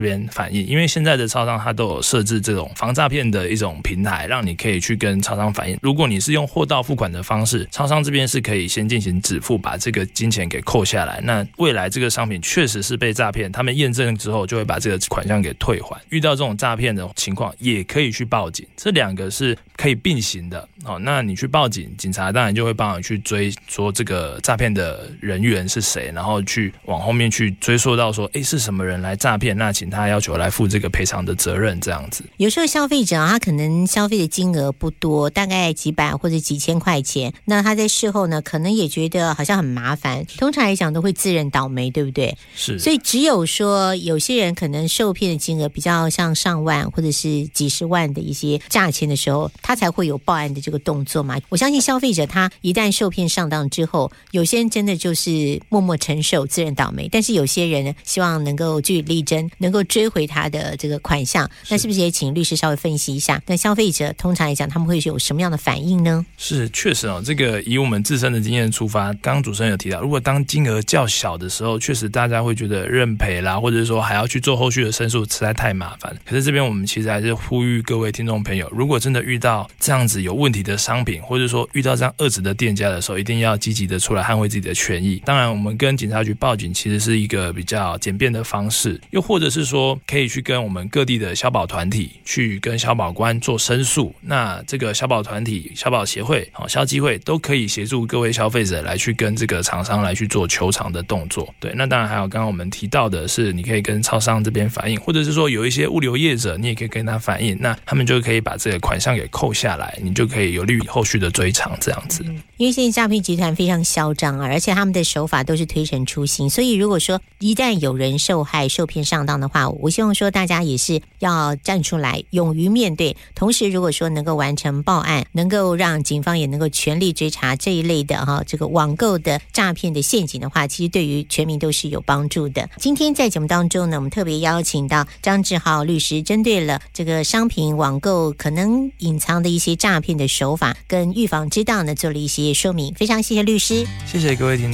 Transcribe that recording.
边反映，因为现在的超商它都有设置这种防诈骗的一种平台，让你可以去跟超商反映。如果你是用货到付款的方式，超商这边是可以先进行止付，把这个金钱给扣下来。那未来这个商品确实是被诈骗，他们验证之后就会把这个款项给退还。遇到这种诈骗的情况，也可以去报警，这两个是可以并行的。那你去报警，警察当然就会帮你去追说这个诈骗的人员是谁，然后去往后面去追溯到说，是什么人来诈骗，那请他要求来负这个赔偿的责任，这样子。 有时候消费者他可能消费的金额不多，大概几百或者几千块钱，那他在事后呢，可能也觉得好像很麻烦，通常来讲都会自认倒霉，对不对？ 是。 所以只有说有些人可能受骗的金额比较像上万或者是几十万的一些价钱的时候，他才会有报案的这个动作嘛。我相信消费者他一旦受骗上当之后，有些人真的就是默默承受，自认倒霉，但是有些人呢，希望能够据理力争，能够追回他的这个款项。那是不是也请律师稍微分析一下，那消费者通常来讲他们会有什么样的反应呢？ 是，确实这个以我们自身的经验出发，刚刚主持人有提到，如果当金额较小的时候，确实大家会觉得认赔啦，或者说还要去做后续的申诉，实在太麻烦。可是这边我们其实还是呼吁各位听众朋友，如果真的遇到这样子有问题的商品，或者说遇到这样恶质的店家的时候，一定要积极的出来捍卫自己的权益。当然我们跟警察局报警其实是一个比较简便的方式，又或者是说可以去跟我们各地的消保团体去跟消保官做申诉，那这个消保团体、消保协会、消基会都可以协助各位消费者来去跟这个厂商来去做求偿的动作。对，那当然还有刚刚我们提到的是，你可以跟超商这边反映，或者是说有一些物流业者，你也可以跟他反映，那他们就可以把这个款项给扣下来，你就可以有利于后续的追偿这样子。 因为现在诈骗集团非常嚣张而且他们的手法都是推陈出新，所以如果说一旦有人受害、受骗上当的话，我希望说大家也是要站出来，勇于面对。同时，如果说能够完成报案，能够让警方也能够全力追查这一类的这个网购的诈骗的陷阱的话，其实对于全民都是有帮助的。今天在节目当中呢，我们特别邀请到张志豪律师，针对了这个商品网购可能隐藏的一些诈骗的手法跟预防之道呢，做了一些说明。非常谢谢律师， 谢谢各位听众。